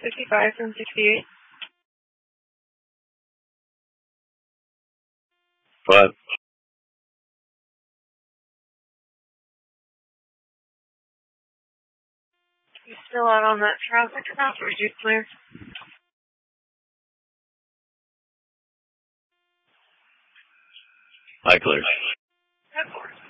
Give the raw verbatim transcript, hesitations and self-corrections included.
fifty-five from sixty-eight. What? You still out on that traffic stop, or did you clear? I clear. Of course.